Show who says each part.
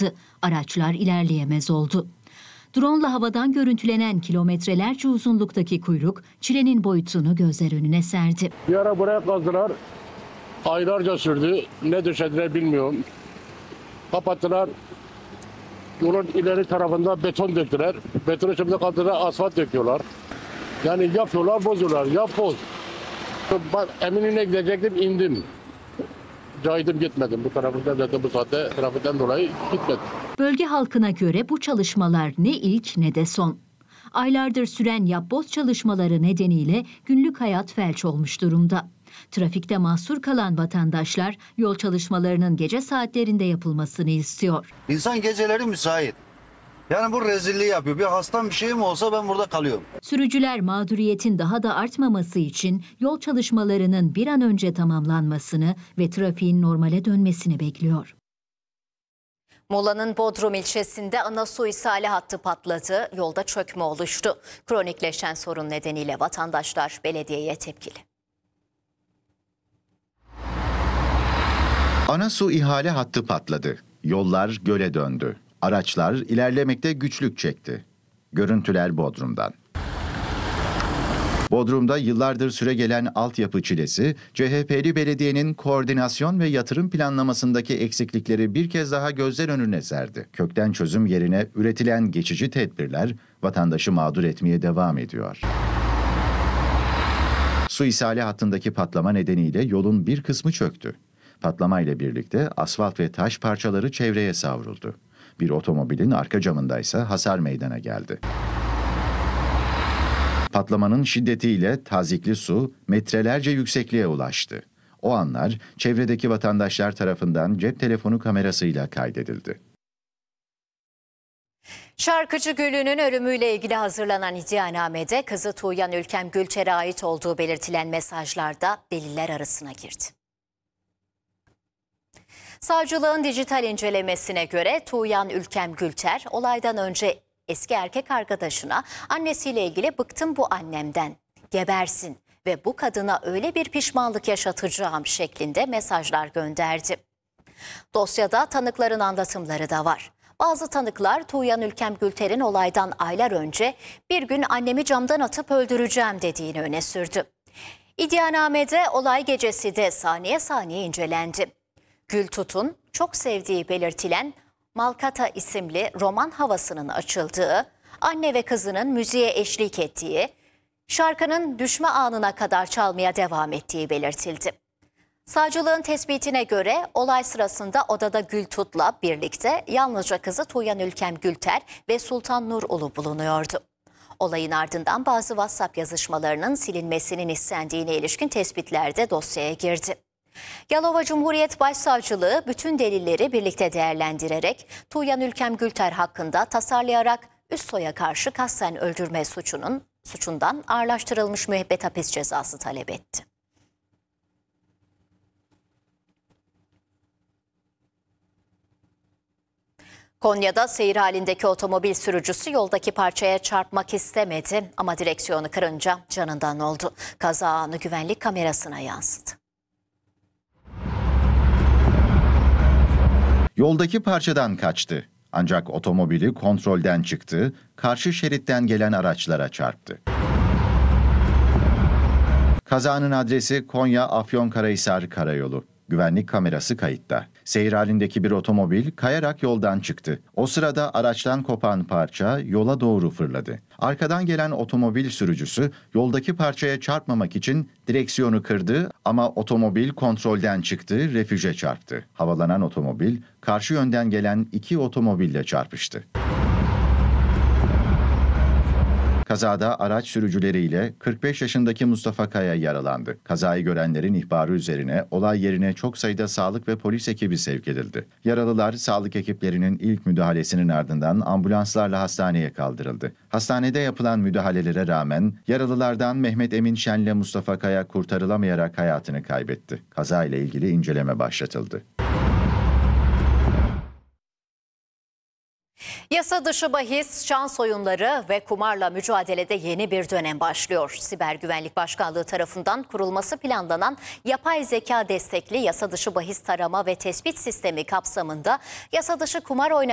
Speaker 1: tıkandı. Araçlar ilerleyemez oldu. Drone'la havadan görüntülenen kilometrelerce uzunluktaki kuyruk çilenin boyutunu gözler önüne serdi.
Speaker 2: Bir ara buraya kazdılar. Aylarca sürdü. Ne döşediler bilmiyorum. Kapattılar. Yolun ileri tarafında beton döktüler. Betonu şimdi kaldırdılar, asfalt döküyorlar. Yani yapıyorlar, bozuyorlar. Yap boz. Ben Eminönü'ne gidecektim, indim. Caydım gitmedim. Bu tarafından zaten bu saatte trafikten dolayı gitmedim.
Speaker 1: Bölge halkına göre bu çalışmalar ne ilk ne de son. Aylardır süren yapboz çalışmaları nedeniyle günlük hayat felç olmuş durumda. Trafikte mahsur kalan vatandaşlar yol çalışmalarının gece saatlerinde yapılmasını istiyor.
Speaker 3: İnsan geceleri müsait. Yani bu rezilliği yapıyor. Bir hastam bir şeyim olsa ben burada kalıyorum.
Speaker 1: Sürücüler mağduriyetin daha da artmaması için yol çalışmalarının bir an önce tamamlanmasını ve trafiğin normale dönmesini bekliyor.
Speaker 4: Muğla'nın Bodrum ilçesinde ana su ishali hattı patladı, yolda çökme oluştu. Kronikleşen sorun nedeniyle vatandaşlar belediyeye tepkili.
Speaker 5: Ana su ihale hattı patladı. Yollar göle döndü. Araçlar ilerlemekte güçlük çekti. Görüntüler Bodrum'dan. Bodrum'da yıllardır süregelen altyapı çilesi, CHP'li belediyenin koordinasyon ve yatırım planlamasındaki eksiklikleri bir kez daha gözler önüne serdi. Kökten çözüm yerine üretilen geçici tedbirler vatandaşı mağdur etmeye devam ediyor. Su ishali hattındaki patlama nedeniyle yolun bir kısmı çöktü. Patlamayla birlikte asfalt ve taş parçaları çevreye savruldu. Bir otomobilin arka camındaysa hasar meydana geldi. Patlamanın şiddetiyle tazikli su metrelerce yüksekliğe ulaştı. O anlar çevredeki vatandaşlar tarafından cep telefonu kamerasıyla kaydedildi.
Speaker 4: Şarkıcı Güllü'nün ölümüyle ilgili hazırlanan iddianamede kızı Tuğyan Ülkem Gülter'e ait olduğu belirtilen mesajlarda deliller arasına girdi. Savcılığın dijital incelemesine göre Tuğyan Ülkem Gülter olaydan önce eski erkek arkadaşına annesiyle ilgili "bıktım bu annemden, gebersin ve bu kadına öyle bir pişmanlık yaşatacağım" şeklinde mesajlar gönderdi. Dosyada tanıkların anlatımları da var. Bazı tanıklar Tuğyan Ülkem Gülter'in olaydan aylar önce "bir gün annemi camdan atıp öldüreceğim" dediğini öne sürdü. İddianamede olay gecesi de saniye saniye incelendi. Gültut'un çok sevdiği belirtilen Malkata isimli roman havasının açıldığı, anne ve kızının müziğe eşlik ettiği, şarkının düşme anına kadar çalmaya devam ettiği belirtildi. Savcılığın tespitine göre olay sırasında odada Gültut'la birlikte yalnızca kızı Tuğyan Ülkem Gülter ve Sultan Nur Ulu bulunuyordu. Olayın ardından bazı WhatsApp yazışmalarının silinmesinin istendiğine ilişkin tespitler de dosyaya girdi. Yalova Cumhuriyet Başsavcılığı bütün delilleri birlikte değerlendirerek Tuğyan Ülkem Gülter hakkında tasarlayarak üst soya karşı kasten öldürme suçundan ağırlaştırılmış müebbet hapis cezası talep etti. Konya'da seyir halindeki otomobil sürücüsü yoldaki parçaya çarpmak istemedi ama direksiyonu kırınca canından oldu. Kaza anı güvenlik kamerasına yansıdı.
Speaker 5: Yoldaki parçadan kaçtı. Ancak otomobili kontrolden çıktı, karşı şeritten gelen araçlara çarptı. Kazanın adresi Konya Afyonkarahisar Karayolu. Güvenlik kamerası kayıtta. Seyir halindeki bir otomobil kayarak yoldan çıktı. O sırada araçtan kopan parça yola doğru fırladı. Arkadan gelen otomobil sürücüsü yoldaki parçaya çarpmamak için direksiyonu kırdı ama otomobil kontrolden çıktı, refüje çarptı. Havalanan otomobil karşı yönden gelen iki otomobille çarpıştı. Kazada araç sürücüleriyle 45 yaşındaki Mustafa Kaya yaralandı. Kazayı görenlerin ihbarı üzerine olay yerine çok sayıda sağlık ve polis ekibi sevk edildi. Yaralılar sağlık ekiplerinin ilk müdahalesinin ardından ambulanslarla hastaneye kaldırıldı. Hastanede yapılan müdahalelere rağmen yaralılardan Mehmet Emin Şen'le Mustafa Kaya kurtarılamayarak hayatını kaybetti. Kazayla ilgili inceleme başlatıldı.
Speaker 4: Yasa dışı bahis, şans oyunları ve kumarla mücadelede yeni bir dönem başlıyor. Siber Güvenlik Başkanlığı tarafından kurulması planlanan yapay zeka destekli yasa dışı bahis tarama ve tespit sistemi kapsamında yasa dışı kumar oynanıyor.